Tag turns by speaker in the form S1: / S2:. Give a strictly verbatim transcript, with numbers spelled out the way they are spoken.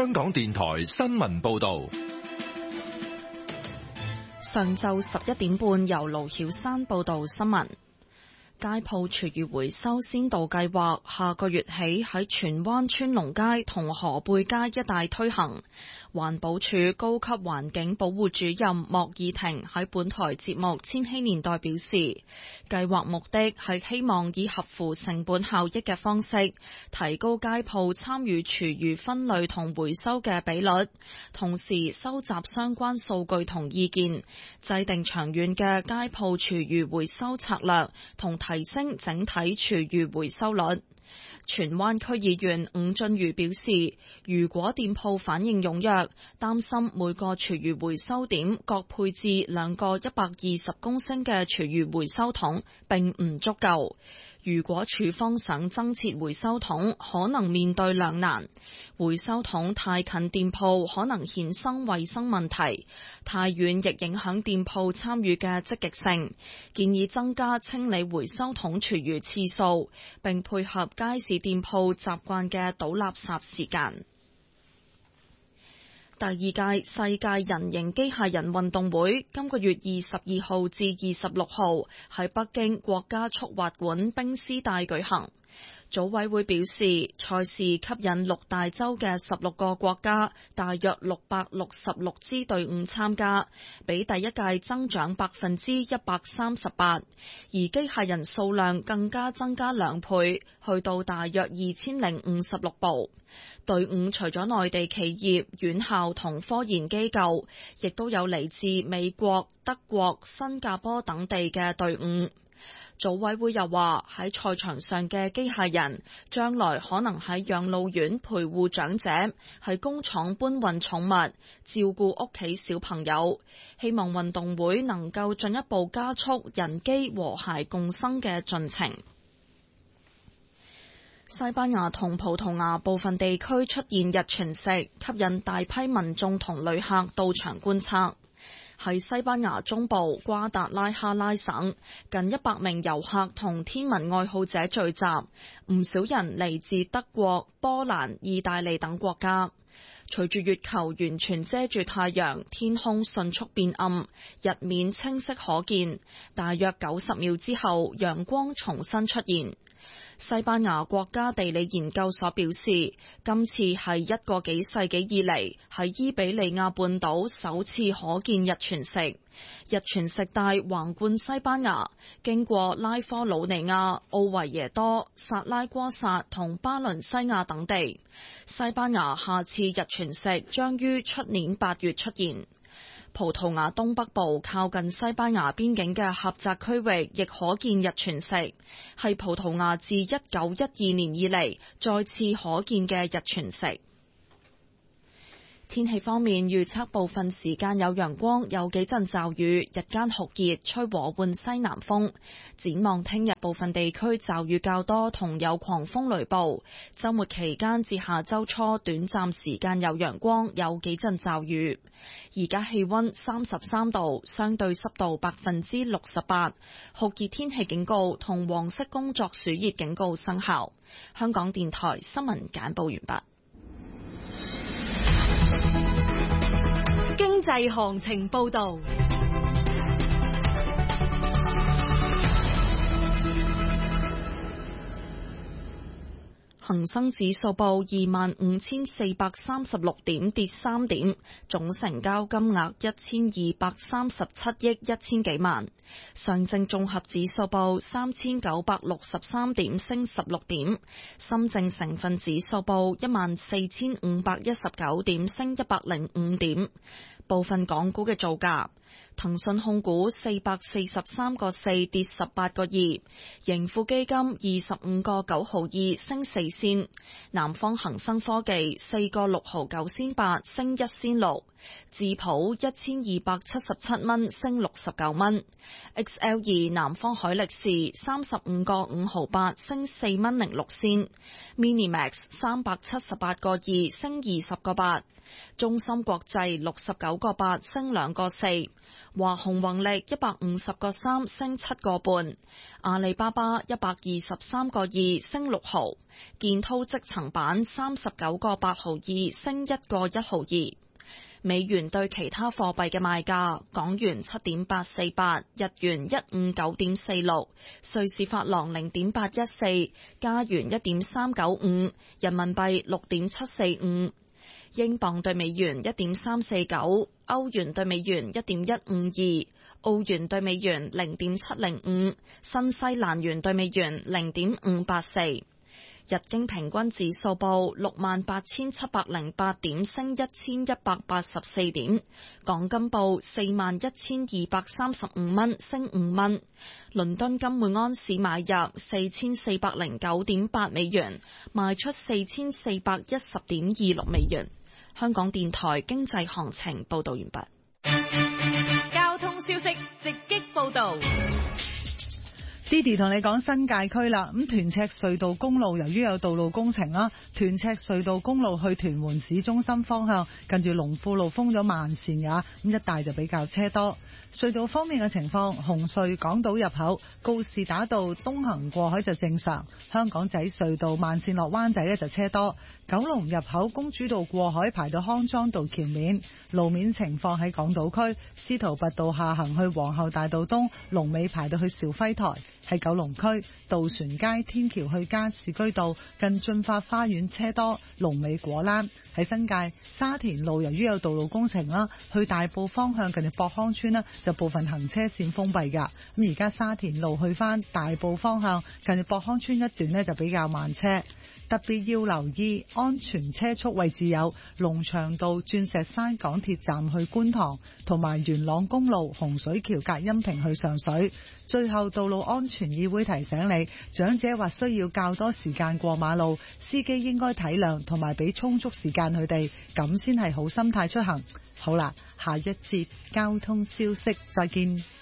S1: 香港電台新聞報道。
S2: 上晝十一點半，由盧曉山報道新聞。街鋪廚餘回收先導計劃下個月起喺荃灣川龍街同河背街一帶推行。環保署高級環境保護主任莫以婷喺本台節目《千禧年代》表示，計劃目的係希望以合乎成本效益嘅方式，提高街鋪參與廚餘分類同回收嘅比率，同時收集相關數據同意見，制定長遠嘅街鋪廚餘回收策略，同提升整體廚餘回收率。荃灣區議員伍俊瑜表示，如果店鋪反應踴躍，擔心每個廚餘回收點各配置兩個一百二十公升嘅廚餘回收桶並唔足夠。如果署方想增設回收桶，可能面對兩難。回收桶太近店鋪可能衍生衛生問題，太遠亦影響店鋪參與嘅積極性。建議增加清理回收桶廚餘次數，並配合街市店鋪習慣嘅倒垃圾時間。第二屆世界人形機械人運動會今個月二十二號至二十六號喺北京國家速滑館冰絲帶舉行。組委會表示，賽事吸引六大洲嘅十六個國家，大約六百六十六支隊伍參加，比第一屆增長百分之一百三十八，而機械人數量更加增加兩倍，去到大約二千零五十六部。隊伍除咗內地企業、院校同科研機構，亦都有嚟自美國、德國、新加坡等地嘅隊伍。組委會又話，喺賽場上嘅機械人將來可能喺養老院陪護長者，喺工廠搬運寵物，照顧屋企小朋友。希望運動會能夠進一步加速人機和諧共生嘅進程。西班牙同葡萄牙部分地區出現日全食，吸引大批民眾同旅客到場觀察。喺西班牙中部瓜達拉哈拉省，近一百名遊客同天文愛好者聚集，唔少人嚟自德國、波蘭、意大利等國家。隨住月球完全遮住太陽，天空迅速變暗，日面清晰可見。大約九十秒之後，陽光重新出現。西班牙國家地理研究所表示，今次係一個幾世紀以嚟喺伊比利亞半島首次可見日全食。日全食帶橫貫西班牙，經過拉科魯尼亞、奧維耶多、薩拉戈薩同巴倫西亞等地。西班牙下次日全食將於出年八月出現。葡萄牙東北部靠近西班牙邊境嘅狹窄區域亦可見日全食，係葡萄牙自一九一二年以嚟再次可見嘅日全食。天氣方面，預測部分時間有陽光，有幾陣驟雨，日間酷熱，吹和緩西南風。展望聽日部分地區驟雨較多，同有狂風雷暴。週末期間至下週初，短暫時間有陽光，有幾陣驟雨。而家氣溫三十三度，相對濕度百分之六十八，酷熱天氣警告同黃色工作暑熱警告生效。香港電台新聞簡報完畢。
S3: 經濟行情報道。
S2: 恒生指數報二萬五千四百三十六點，跌三點，總成交金額一千二百三十七億一千幾萬。上證綜合指數報三千九百六十三點，升十六點。深證成分指數報一萬四千五百一十九點，升一百零五點。部分港股嘅造價。騰訊控股四百四十三個四跌十八個二，盈富基金二十五個九毫二升四仙，南方恒生科技四個六毫九仙八升一仙六， 智普一千二百七十七蚊升六十九蚊。X L 二南方海力士三十五個五毫八升四蚊零六仙。Minimax 三百七十八個二升二十個八。中芯國際六十九個八升兩個四。華虹宏力一百五十個三升七個半。阿里巴巴一百二十三個二升六毫。建滔積層板三十九個八毫二升一個一毫二。美元對其他貨幣嘅賣價：港元七點八四八，日元一五九點四六，瑞士法郎零點八一四，加元一點三九五，人民幣六點七四五，英鎊對美元一點三四九，歐元對美元一點一五二，澳元對美元零點七零五，新西蘭元對美元零點五八四。日經平均指數報六萬八千七百零八點，升一千一百八十四點。港金報四萬一千二百三十五蚊，升五蚊。倫敦金每安士買入四千四百零九點八美元，賣出四千四百一十點二六美元。香港電台經濟行情報道完畢。
S3: 交通消息直擊報道。
S4: Didi 同你講新界區啦，咁屯赤隧道公路由於有道路工程啦，屯赤隧道公路去屯門市中心方向，近住龍富路封咗慢線㗎，咁一帶就比較車多。隧道方面嘅情況，紅隧港島入口告士打道東行過海就正常，香港仔隧道慢線落灣仔呢就車多。九龍入口公主道過海排到康莊道橋面，路面情況喺港島區司徒拔道下行去皇后大道東，龍尾排到去兆輝台。喺九龍區渡船街天橋去加士居道近駿發花園車多，龍尾果欄。喺新界沙田路由於有道路工程啦，去大埔方向近住博康村啦就部分行車線封閉噶。咁而家沙田路去翻大埔方向近住博康村一段呢就比較慢車。特別要留意安全車速位置有龍翔道鑽石山港鐵站去觀塘，同埋元朗公路洪水橋隔音屏去上水。最後，道路安全議會提醒你，長者或需要較多時間過馬路，司機應該體諒同埋俾充足時間佢哋，咁先係好心態出行。好啦，下一節交通消息再見。